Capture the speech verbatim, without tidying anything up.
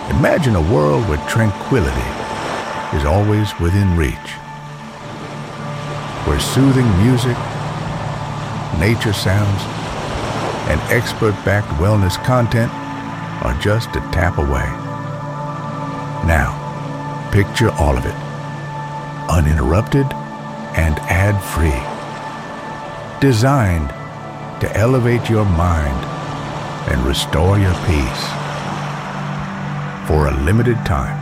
Imagine a world where tranquility is always within reach, where soothing music, nature sounds, and expert-backed wellness content are just a tap away. Now, picture all of it, uninterrupted and ad-free. Designed to elevate your mind and restore your peace. For a limited time,